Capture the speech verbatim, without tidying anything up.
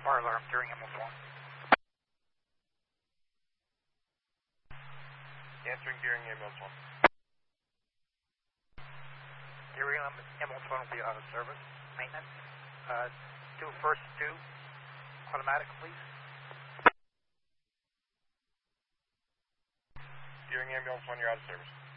Fire alarm, steering ambulance one. Answering gearing ambulance one. Gearing ambulance one will be out of service. Maintenance. Uh, do first do automatic, please. Gearing ambulance one, you're out of service.